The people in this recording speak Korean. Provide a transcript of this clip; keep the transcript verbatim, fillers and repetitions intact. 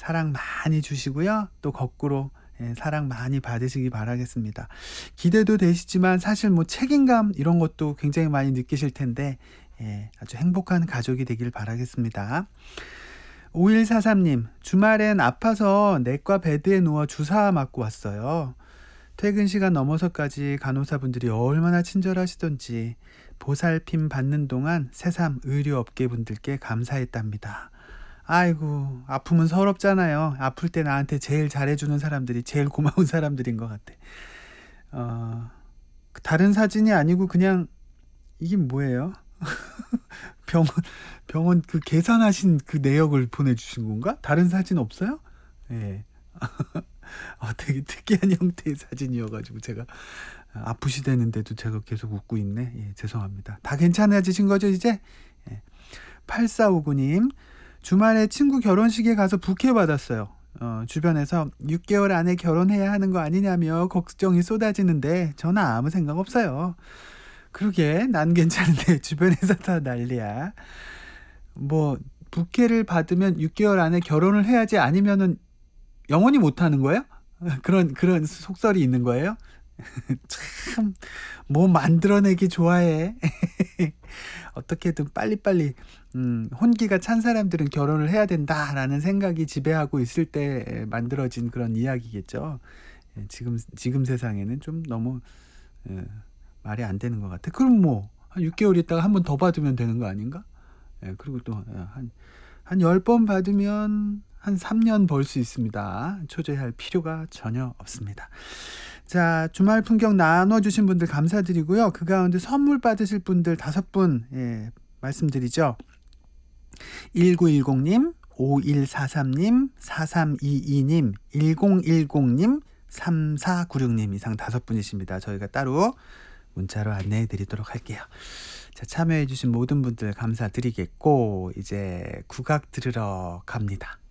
사랑 많이 주시고요. 또 거꾸로 예, 사랑 많이 받으시기 바라겠습니다. 기대도 되시지만 사실 뭐 책임감 이런 것도 굉장히 많이 느끼실 텐데 예, 아주 행복한 가족이 되길 바라겠습니다. 오일사삼님, 주말엔 아파서 내과 베드에 누워 주사 맞고 왔어요. 퇴근 시간 넘어서까지 간호사분들이 얼마나 친절하시던지 보살핌 받는 동안 새삼 의료업계 분들께 감사했답니다. 아이고, 아프면 서럽잖아요. 아플 때 나한테 제일 잘해주는 사람들이 제일 고마운 사람들인 것 같아. 어, 다른 사진이 아니고 그냥 이게 뭐예요? 병원 병원 그 계산하신 그 내역을 보내주신 건가? 다른 사진 없어요? 예. 어, 되게 특이한 형태의 사진이어가지고 제가 아프시다는데도 제가 계속 웃고 있네. 예, 죄송합니다. 다 괜찮아지신 거죠 이제? 예. 팔사오구님, 주말에 친구 결혼식에 가서 부케 받았어요. 어, 주변에서 육 개월 안에 결혼해야 하는 거 아니냐며 걱정이 쏟아지는데 저는 아무 생각 없어요. 그러게, 난 괜찮은데 주변에서 다 난리야. 뭐 부케를 받으면 육 개월 안에 결혼을 해야지, 아니면은 영원히 못 하는 거예요? 그런 그런 속설이 있는 거예요? 참, 뭐 만들어내기 좋아해. 어떻게든 빨리빨리 음, 혼기가 찬 사람들은 결혼을 해야 된다라는 생각이 지배하고 있을 때 만들어진 그런 이야기겠죠. 예, 지금 지금 세상에는 좀 너무 예, 말이 안 되는 것 같아. 그럼 뭐 한 육 개월 있다가 한 번 더 받으면 되는 거 아닌가? 예, 그리고 또 한 한 열 번 받으면 한 삼 년 벌 수 있습니다. 초조해할 필요가 전혀 없습니다. 자, 주말 풍경 나눠주신 분들 감사드리고요. 그 가운데 선물 받으실 분들 다섯 분 예, 말씀드리죠. 일구일공님, 오일사삼님, 사삼이이님, 일공일공님, 삼사구육님 이상 다섯 분이십니다. 저희가 따로 문자로 안내해 드리도록 할게요. 자, 참여해 주신 모든 분들 감사드리겠고 이제 국악 들으러 갑니다.